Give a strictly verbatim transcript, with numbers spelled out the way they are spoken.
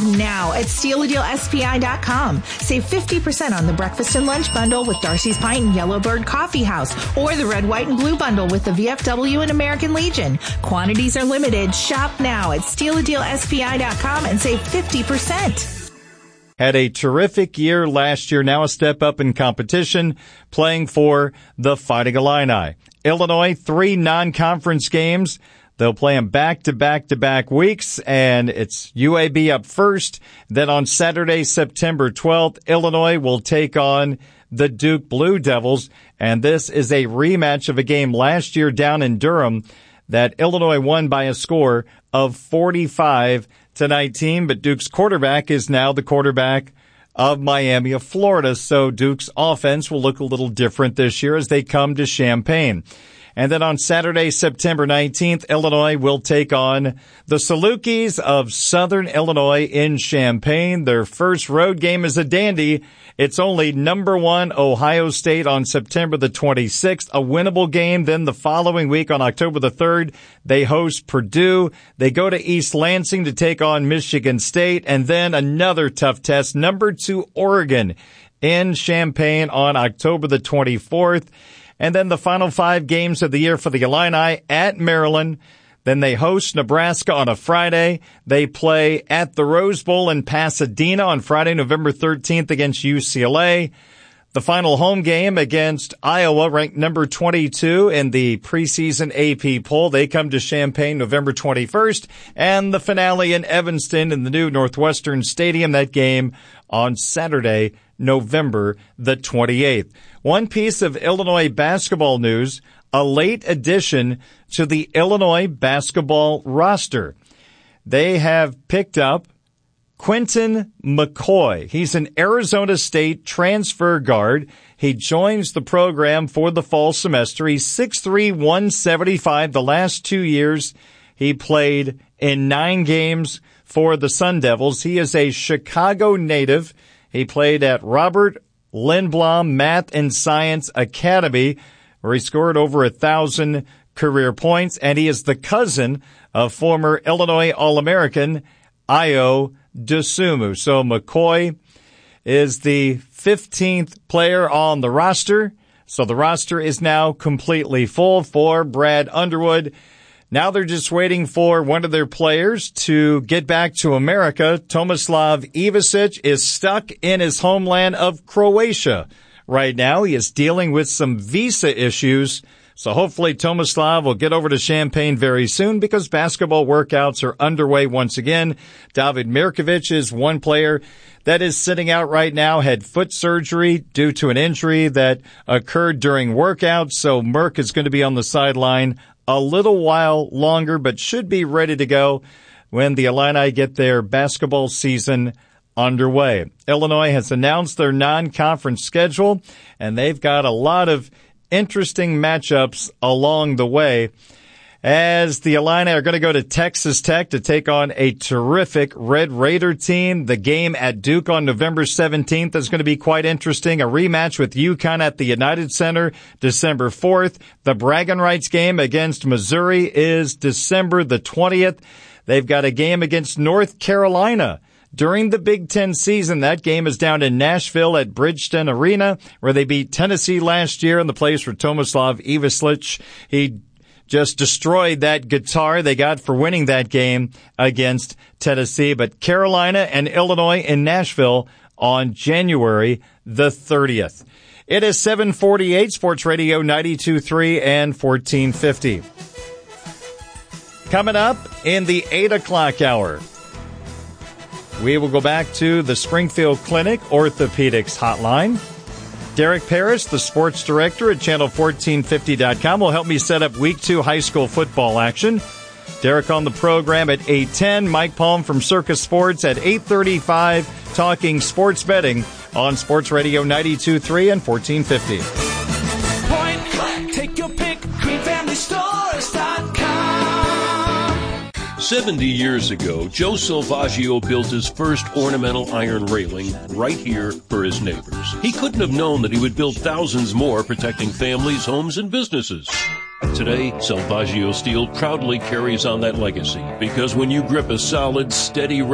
now at steal a deal S P I dot com. Save fifty percent on the breakfast and lunch bundle with Darcy's Pint and Yellowbird Coffee House, or the red, white, and blue bundle with the V F W and American Legion. Quantities are limited. Shop now at steal a deal S P I dot com and save fifty percent. Had a terrific year last year, now a step up in competition, playing for the Fighting Illini. Illinois, three non-conference games. They'll play them back-to-back-to-back weeks, and it's U A B up first. Then on Saturday, September twelfth, Illinois will take on the Duke Blue Devils, and this is a rematch of a game last year down in Durham that Illinois won by a score of forty-five to nineteen, but Duke's quarterback is now the quarterback of Miami of Florida, so Duke's offense will look a little different this year as they come to Champaign. And then on Saturday, September nineteenth, Illinois will take on the Salukis of Southern Illinois in Champaign. Their first road game is a dandy. It's only number one Ohio State on September the twenty-sixth, a winnable game. Then the following week on October the third, they host Purdue. They go to East Lansing to take on Michigan State. And then another tough test, number two Oregon in Champaign on October the twenty-fourth. And then the final five games of the year for the Illini at Maryland. Then they host Nebraska on a Friday. They play at the Rose Bowl in Pasadena on Friday, November thirteenth against U C L A. The final home game against Iowa, ranked number twenty-two in the preseason A P poll. They come to Champaign November twenty-first. And the finale in Evanston in the new Northwestern Stadium, that game on Saturday, November the twenty-eighth. One piece of Illinois basketball news, a late addition to the Illinois basketball roster. They have picked up Quinton McCoy. He's an Arizona State transfer guard. He joins the program for the fall semester. He's six three, one seventy-five. The last two years, he played in nine games for the Sun Devils. He is a Chicago native. He played at Robert Lindblom Math and Science Academy, where he scored over a thousand career points, and he is the cousin of former Illinois All-American Ayo Dosunmu. So McCoy is the fifteenth player on the roster. So the roster is now completely full for Brad Underwood. Now they're just waiting for one of their players to get back to America. Tomislav Ivasic is stuck in his homeland of Croatia right now. He is dealing with some visa issues. So hopefully Tomislav will get over to Champaign very soon because basketball workouts are underway once again. David Mirkovic is one player that is sitting out right now, had foot surgery due to an injury that occurred during workouts. So Mirk is going to be on the sideline a little while longer, but should be ready to go when the Illini get their basketball season underway. Illinois has announced their non-conference schedule, and they've got a lot of interesting matchups along the way, as the Illini are going to go to Texas Tech to take on a terrific Red Raider team. The game at Duke on November seventeenth is going to be quite interesting. A rematch with UConn at the United Center December fourth. The bragging rights game against Missouri is December the twentieth. They've got a game against North Carolina during the Big Ten season. That game is down in Nashville at Bridgestone Arena, where they beat Tennessee last year in the place for Tomislav Ivasic. He just destroyed that guitar they got for winning that game against Tennessee. But Carolina and Illinois in Nashville on January the thirtieth. It is seven forty-eight, Sports Radio ninety-two point three and fourteen fifty. Coming up in the eight o'clock hour, we will go back to the Springfield Clinic Orthopedics Hotline. Derek Parrish, the sports director at channel fourteen fifty dot com, will help me set up week two high school football action. Derek on the program at eight ten. Mike Palm from Circus Sports at eight thirty-five, talking sports betting on Sports Radio ninety-two point three and fourteen fifty. Point click, take your pick, green family stores dot com. Seventy years ago, Joe Salvaggio built his first ornamental iron railing right here for his neighbors. He couldn't have known that he would build thousands more, protecting families, homes, and businesses. Today, Salvaggio Steel proudly carries on that legacy, because when you grip a solid, steady